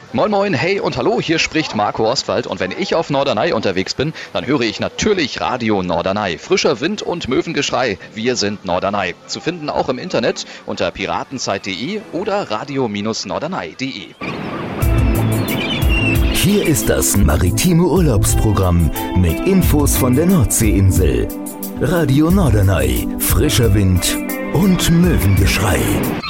Moin Moin, hey und hallo, hier spricht Marco Ostwald und wenn ich auf Norderney unterwegs bin, dann höre ich natürlich Radio Norderney. Frischer Wind und Möwengeschrei, wir sind Norderney. Zu finden auch im Internet unter piratenzeit.de oder radio-norderney.de. Hier ist das maritime Urlaubsprogramm mit Infos von der Nordseeinsel. Radio Norderney, frischer Wind und Möwengeschrei.